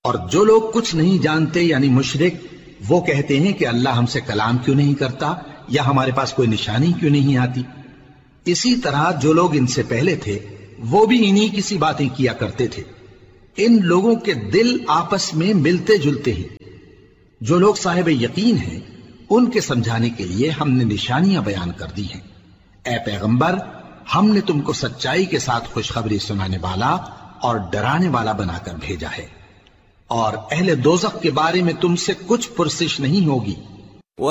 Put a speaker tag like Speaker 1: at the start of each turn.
Speaker 1: और जो लोग कुछ नहीं जानते यानी मुशरिक, वो कहते हैं कि अल्लाह हमसे कलाम क्यों नहीं करता या हमारे पास कोई निशानी क्यों नहीं आती। इसी तरह जो लोग इनसे पहले थे वो भी इन्हीं किसी बातें किया करते थे। इन लोगों के दिल आपस में मिलते जुलते हैं। जो लोग साहिब यकीन हैं उनके समझाने के लिए हमने निशानियां बयान कर दी हैं। ए पैगंबर, हमने तुमको सच्चाई के साथ खुशखबरी सुनाने वाला और डराने वाला बनाकर भेजा है, और अहले दोज़ख के बारे में तुमसे कुछ पुरसिश नहीं होगी।